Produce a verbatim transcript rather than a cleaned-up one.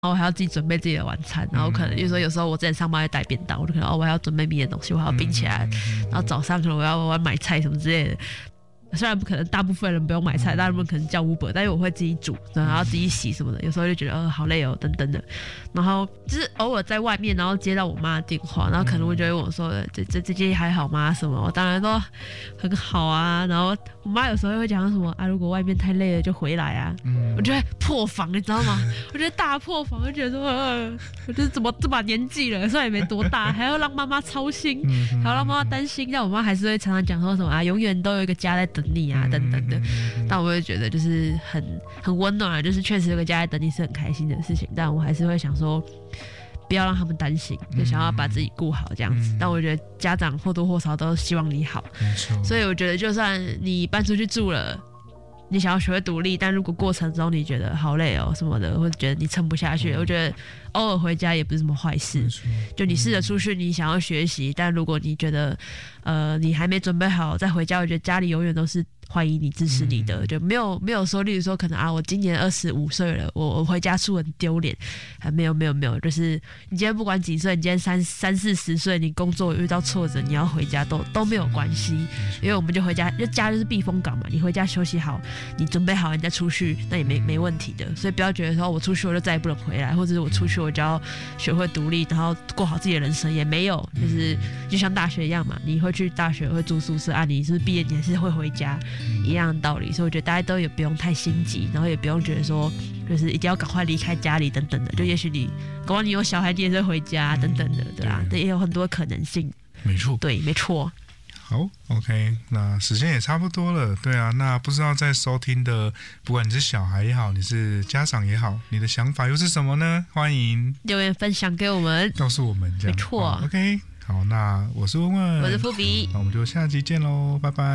然后我还要自己准备自己的晚餐，然后可能比如说有时候我之前上班会带便当，我就可能哦我还要准备明天的东西，我还要冰起来，然后早上可能我要我要买菜什么之类的。虽然不可能大部分人不用买菜，大部分可能叫 Uber， 但是我会自己煮，然后自己洗什么的，有时候就觉得呃好累哦等等的，然后就是偶尔在外面，然后接到我妈的电话，然后可能我就会问我说这这这些还好吗什么，我当然都很好啊，然后我妈有时候会讲什么啊如果外面太累了就回来啊，嗯、我就会破防你知道吗？我觉得大破防，我觉得说呃我就是怎么这把年纪了，虽然也没多大，还要让妈妈操心，还要让妈妈担心，但我妈还是会常常讲说什么啊永远都有一个家在等你啊等等的，但我会觉得就是很很温暖啊，就是确实有个家在等你是很开心的事情，但我还是会想说不要让他们担心，就想要把自己顾好这样子。但我觉得家长或多或少都希望你好，所以我觉得就算你搬出去住了，你想要学会独立，但如果过程中你觉得好累哦什么的，或者觉得你撑不下去，我觉得偶尔回家也不是什么坏事。就你试着出去，你想要学习，但如果你觉得呃你还没准备好再回家，我觉得家里永远都是欢迎你支持你的，就没有没有说例如说可能啊我今年二十五岁了，我我回家住很丢脸，还没有没有没有，就是你今天不管几岁，你今天三三四十岁，你工作遇到挫折，你要回家都都没有关系，因为我们就回家，就家就是避风港嘛，你回家休息好，你准备好你再出去，那也没没问题的，所以不要觉得说我出去我就再也不能回来，或者是我出去我就要学会独立，然后过好自己的人生，也没有，就是就像大学一样嘛，你会去大学会住宿舍啊，你是不是毕业你还是会回家。一样的道理，所以我觉得大家都也不用太心急，然后也不用觉得说就是一定要赶快离开家里等等的，就也许你搞完你有小孩你也是会回家等等的，对啊，对，也有很多可能性。 没错， 对，没错。 好 ，OK， 那时间也差不多了，对啊，那不知道在收听的，不管你是小孩也好，你是家长也好，你的想法又是什么呢？欢迎留言分享给我们， 告诉我们这样。 没错 ，OK， 好，那我是温温， 我是富比， 那我们就下集见喽，拜拜。